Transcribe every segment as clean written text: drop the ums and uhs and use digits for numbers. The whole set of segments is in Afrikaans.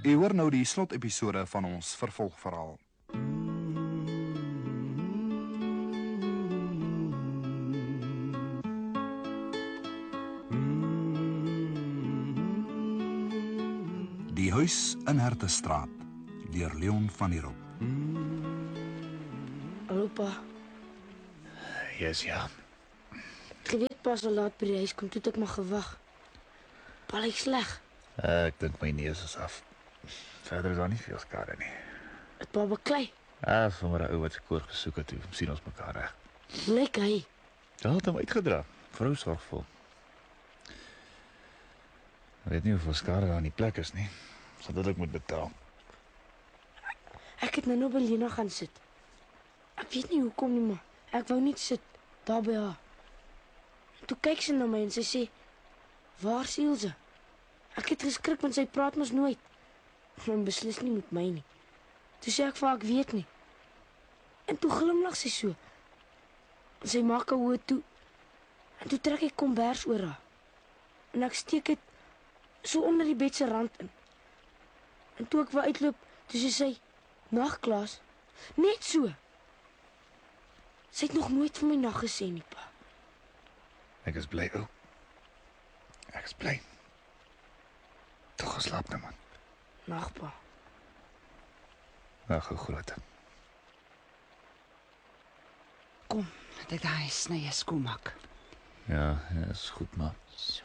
U hoor nou die slotepisode van ons vervolgverhaal. Die huis in Hertestraat, deur Leon van der Roop. Hallo pa, Yes, ja. ek weet pas al laat by die huis kom, toe het ek maar gewag. Pa lyk sleg, Ek dink my neus is af. Verder is daar nie veel skade nie. het pa beklei, Sommer 'n ou wat se koor gesoek het, toe sien ons mekaar reg. hoe lyk hy? Jy het hom uitgedra. Vrou sorgvol. Ek weet nie hoeveel skade daar in die plek is nie. Sal dit ek moet betaal. Ek het nou by Lena gaan sit. Ek weet nie hoekom nie, maar ek wou niet sit, daar by haar. Toe kyk sy na my en sy sê, waar is Ilse? Ek het geskrik, want sy praat mos nooit. En beslis nie met my nie. Toe sê ek vir haar, ek weet nie. En toe glimlag sy so. En sy maak haar oë toe. En toe trek ek kombers oor haar. En ek steek dit so onder die bed se rand in. En toe ek wou uitloop, toe sy, nag Klaas, net so. Sy het nog nooit vir my nag gesê nie, pa. Ek is bly, ou. Ek is bly. Toch geslaap nou, man. Nag, pa. Nou, gou groot. Kom, dat ek daai snye skoonmaak. Ja, is goed, maar So.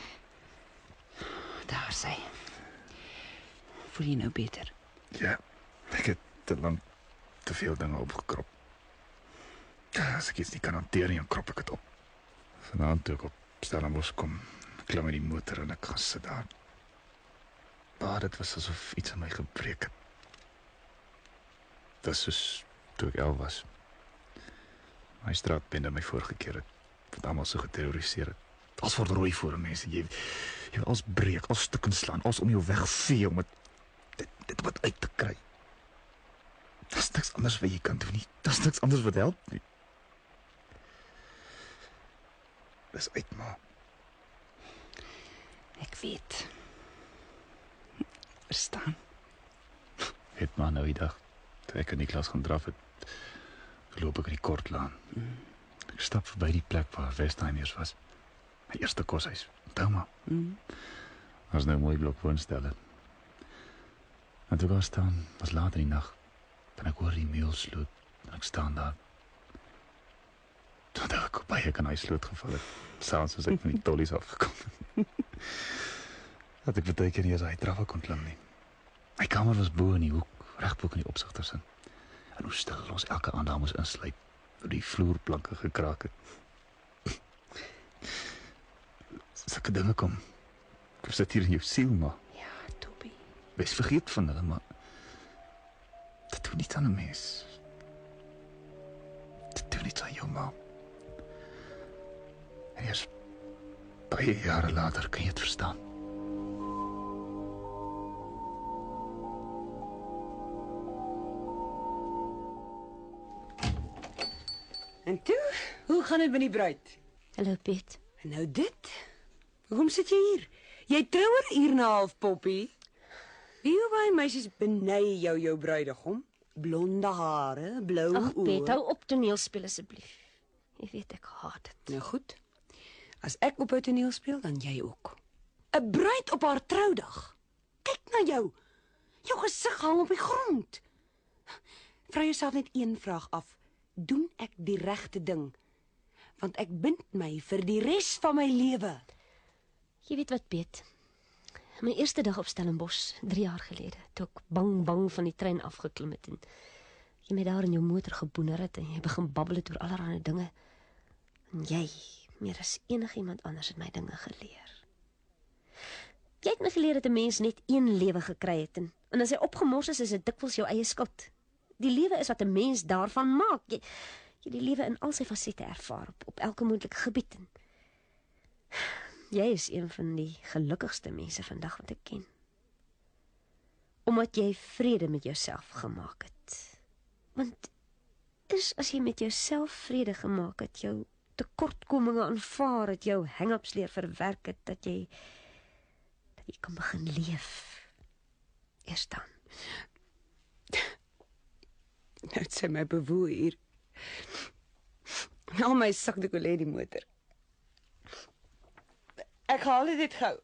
Daar sy. Voel jy nou beter? ja, ek het te lang te veel dinge opgekrop. As ek iets nie kan hanteer nie, dan krop ek het op. Vanaand toe ek op Stellenbosch kom, klim in die motor en ek gaan sit daar. Dit was asof iets in my gebreek het. Dit is soos toe ek 11 was. My straatbende my vorige keer het, wat almal so geterroriseer het. Als word rooi voor mense, jy wil als breek, als stukken slaan, als om jou wegvee, om dit wat uit te kry. Dat is niks anders wat jy kan doen nie. Dat is niks anders wat help nie. Dis uit, maar Ek weet. Verstaan? het maar nou die dag, toe ek in die klas gaan draf het, loop ek in die Kortlaan. Ek stap verby die plek waar Westheimers was. My eerste koshuis. Onthou maar. Was nou 'n mooi blok woonstelle. En toe ek daar staan, was laat in die nag, en ek hoor die meul sloot, en ek staan daar. Toe ek op baie kan hy sloot geval het, saans as ek van die tollies afgekom. Dat ek baie keer nie eens hy trappe kon klim nie. My kamer was bo in die hoek, reg bo in die opsigtersin. En hoe stil ons elke aand daar moes insluip, hoe die vloerplanke gekraak het. Sulke dinge kom sit hier in jou siel, maar Ja, Toby. wees vergeet van hulle, maar dit doen niet aan 'n mens. Dit doen niet aan jou, ma. En eers baie jare later kan jy het verstaan. En toe, hoe gaan dit met die bruid? Hallo, Piet. En nou dit? Hoekom sit jy hier? Jy trou oor 'n uur en 'n half, Poppy. Wie baie meisies benei jou bruidegom? Blonde hare, blou Ag, oë. Piet, hou op toneel speel asseblief. Jy weet ek haat dit. Nou goed. As ek op 'n toneel speel, dan jy ook. 'n Bruid op haar troudag. Kyk na jou. Jou gesig hang op die grond. Vra jouself net een vraag af. Doen ek die regte ding? Want ek bind my vir die res van my lewe. Jy weet wat, Piet? My eerste dag op Stellenbosch, 3 jaar gelede, toe ek bang van die trein afgeklim het en jy my daar in jou motor geboener het en jy begin babbel het oor allerlei dinge. En jy, meer as enigiemand anders, het my dinge geleer. Jy het my geleer dat 'n mens net een lewe gekry het en as hy opgemors is dit dikwels jou eie skuld. Die lewe is wat 'n mens daarvan maak. Jy die lewe in al sy fasette ervaar op elke moontlike gebied. En jy is een van die gelukkigste mense vandag wat ek ken. Omdat jy vrede met jouself gemaak het. Want as jy met jouself vrede gemaak het, jou tekortkominge aanvaar het, jou hang-ups leer verwerk het, dat jy kan begin leef. staan. Nou het sy my bewoel hier. Al my sakdoek lê die motor. Ek haal dit gou.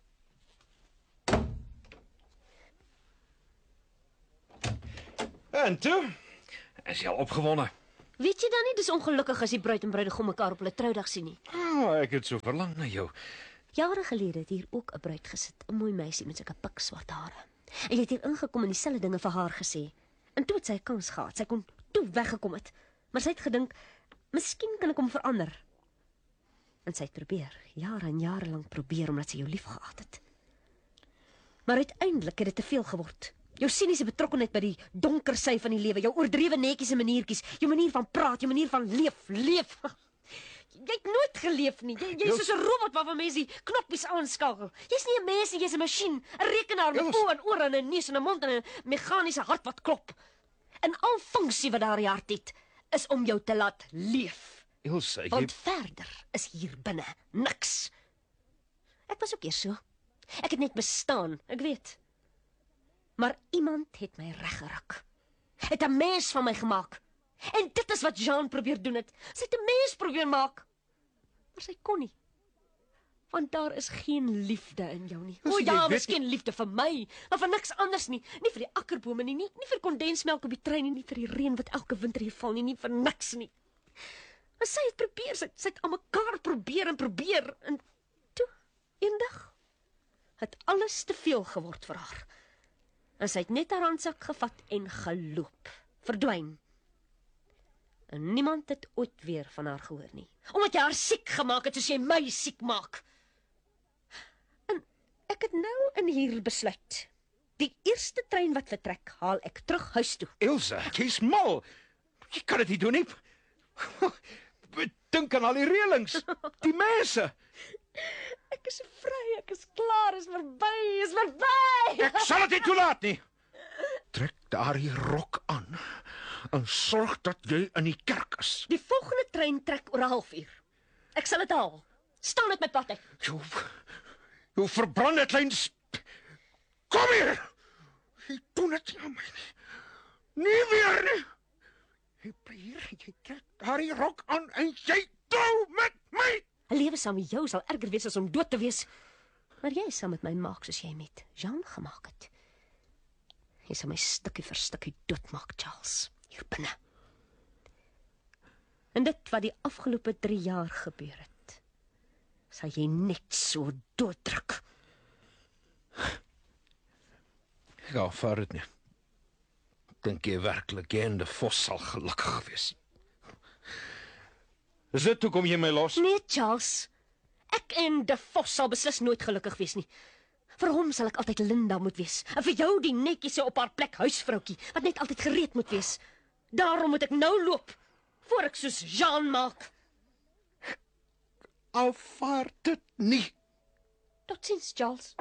En toe? Is jy al opgewonde? Weet jy dan nie, dis ongelukkig as die bruid en bruidegom mekaar op hulle troudag sien nie. Ek het so verlang na jou. Jare gelede het hier ook 'n bruid gesit, 'n mooi meisie met sulke pikswart hare. En jy het hier ingekom en dieselfde dinge vir haar gesê. En toe het sy 'n kans gehad. Sy kon toe weggekom het. Maar sy het gedink, miskien kan ek hom verander. En sy het probeer, jare en jare lank probeer omdat sy jou liefgehad het. Maar uiteindelik het dit te veel geword. Jou siniese betrokkenheid by die donker sy van die lewe, jou oordrewe netjies en maniertjies, jou manier van praat, jou manier van leef. Jy het nooit geleef nie. Jy's soos 'n robot waarvan mense die knoppies aanskakel. Jy's nie 'n mens nie, jy's 'n masjien, 'n rekenaar met oë en ore en 'n neus en 'n mond en 'n meganiese hart wat klop. En al funksie wat daar in die hart het, is om jou te laat leef. Ilse, Want verder is hier binne niks. Ek was ook eers so. Ek het net bestaan, ek weet. Maar iemand het my reggeruk. Het 'n mens van my gemaak. En dit is wat Jean probeer doen het. Sy het 'n mens probeer maak. Maar sy kon nie. Want daar is geen liefde in jou nie. O ja, miskien liefde vir my, maar vir niks anders nie. Nie vir die akkerbome nie, nie vir kondensmelk op die trein nie vir die reën wat elke winter hier val nie vir niks nie. Maar sy het probeer, sy het aan mekaar probeer en toe, eendag, het alles te veel geword vir haar. En sy het net haar handsak gevat en geloop, verdwyn. En niemand het ooit weer van haar gehoor nie. Omdat jy haar siek gemaak het soos jy my siek maak. En ek het nou in hier besluit. Die eerste trein wat vertrek, haal ek terug huis toe. Ilse, jy's mal. Jy kan dit nie doen nie. Dink aan al die reëlings, die mense. Ek is vry, ek is klaar, is verby. Ek sal dit nie toelaat nie. Trek daardie rok aan en sorg dat jy in die kerk is. Die volgende trein trek oor 'n halfuur. Ek sal dit haal. Staan met my pad uit. Jou verbrande klein Kom hier. Jy doen dit nie aan my nie. Nie weer nie. Jy bly hier, jy trek daardie rok aan en jy trou met my. 'n Lewe saam met jou sal erger wees as om dood te wees. Maar jy sal met my maak soos jy met Jean gemaak het. Jy sal my stukkie vir stukkie doodmaak, Charles, hier binne. En dit wat die afgelope 3 jaar gebeur het, sal jy net so dooddruk. Ek aanvaar dit nie. Dink jy werklik jy en de Vos sal gelukkig wees? Is dit hoekom jy my los? Nee, Charles. Ek en de Vos sal beslis nooit gelukkig wees nie. Vir hom sal ek altyd Linda moet wees. En vir jou die netjiese op haar plek huisvroukie, wat net altyd gereed moet wees. Daarom moet ek nou loop, voor ek soos Jean maak. Aanvaar dit nie. Totsiens, Charles.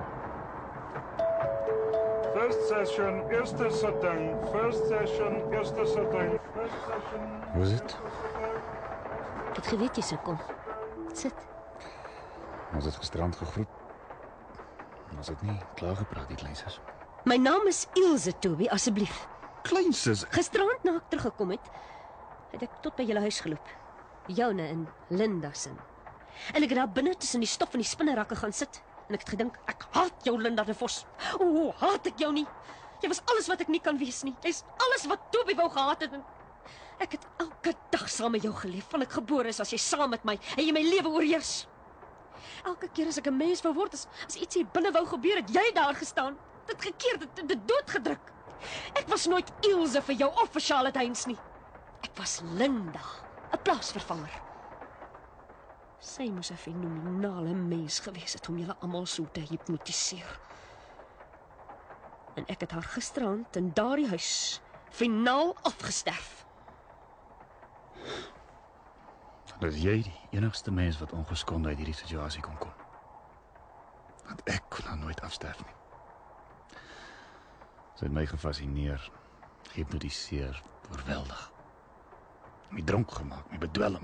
First session, eerste sitting. First session, eerste sitting. First session. Hoe is dit? Ek het geweet jy sou kom. Sit. Ons het gisterand gegroet. Ons het nie klaar gepraat, die kleinsus. My naam is Ilse, Toby, asseblief. Kleinsus? Gisterand na ek teruggekom het ek tot by julle huis geloop. Joune en Linda se. En ek het daar binne tussen die stof en die spinnerakke gaan sit. En ek het gedink, ek haat jou, Linda de Vos. O, haat ek jou nie. Jy was alles wat ek nie kan wees nie. Jy's alles wat Toby wou gehaat het. En ek het elke dag saam met jou geleef, van ek gebore is, as jy saam met my, en jy my lewe oorheers. Elke keer as ek 'n mens wou word, as iets hier binne wou gebeur, het jy daar gestaan. Dit gekeer, dit doodgedruk. Ek was nooit Ilse vir jou of vir Charlotte Heinz nie. Ek was Linda, 'n plaasvervanger. Sy moes 'n fenominale mens gewees het om julle almal so te hipnotiseer. En ek het haar gisterand in daardie huis finaal afgesterf. Dat jy die enigste mens wat ongeskonde uit hierdie situasie kon kom. Want ek kon nou nooit afsterf nie. Sy het my gefascineer, gehypnotiseer, oorweldig. My dronk gemaak, my bedwelm.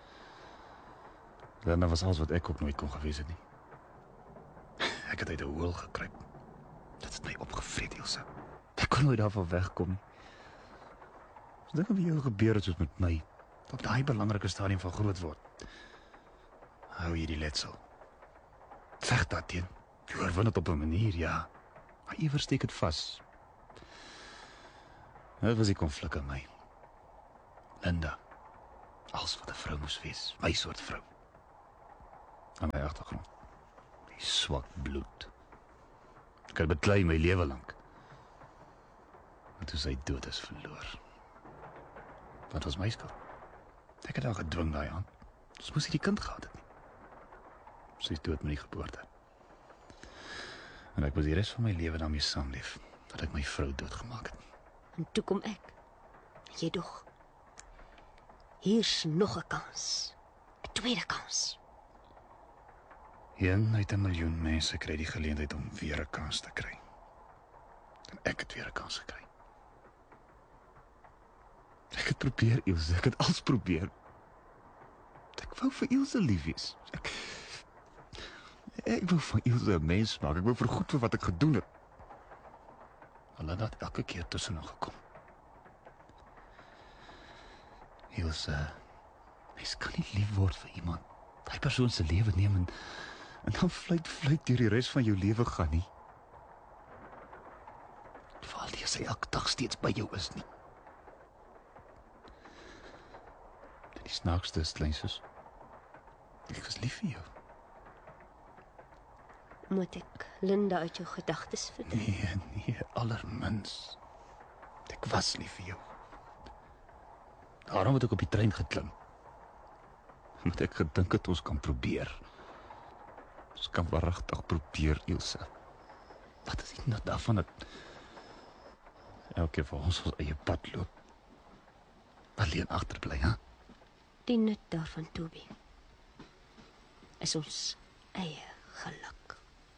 Daarna was alles wat ek ook nooit kon gewees het nie. Ek het uit 'n hoel gekruip. Dit het my opgevreet, Ilse. gaan nooit daarvan wegkom nie. As dinge met jou gebeur het soos met my, op daai belangrike stadium van groot word, hou jy die letsel. Veg daarteen. Jy oorwin dit op 'n manier, ja. Maar iewers steek dit vas. Dit was die konflik in my. Linda. Als wat 'n vrou moes wees. My soort vrou. Aan my agtergrond. Die swak bloed. Ek het beklei my lewe lank. En toe sy dood is verloor. Wat was my skuld? Ek het haar gedwing daai aan. Ons moes nie die kind gehad het nie. Sy is dood met die geboorte. En ek moes die res van my lewe daarmee saamleef, dat ek my vrou doodgemaak het. En toe kom ek. Jy dog. Hier's nog 'n kans. 'n Tweede kans. 1 uit 'n miljoen mense kry die geleentheid om weer 'n kans te kry. En ek het weer 'n kans gekry. Ek het probeer, Ilse, ek het alles probeer. Ek wou vir Ilse lief wees. Ek wou van Ilse 'n mens maak. Ek wou vergoed vir wat ek gedoen het. Hulle het elke keer tussenin gekom. Ilse, mens kan nie lief word vir iemand. Daai persoon se lewe neem en dan fluit deur die res van jou lewe gaan nie. Veral nie as hy elke dag steeds by jou is nie. En die snaakste is, kleinsus, ek was lief vir jou. Moet ek Linda uit jou gedagtes verdryf? Nee, allermins. Ek was lief vir jou. Daarom het ek op die trein geklim. Omdat ek gedink het ons kan probeer. Ons kan waaragtig probeer, Ilse. Wat is die nut daarvan dat elke van ons eie pad loop? Alleen agterbly, hè? Die nut daarvan, Toby, is ons eie geluk.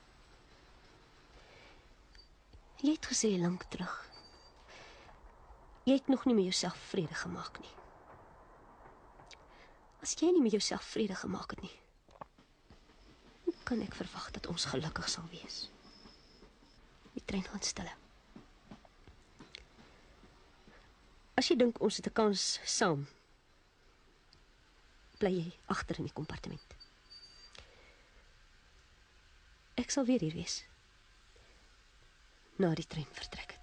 Jy het gesê lank terug, jy het nog nie met jouself vrede gemaak nie. As jy nie met jouself vrede gemaak het nie, hoe kan ek verwag dat ons gelukkig sal wees? Die trein gaan stille. As jy dink ons het 'n kans saam, bly jy agter in die kompartement. Ek sal weer hier wees, na die trein vertrek het.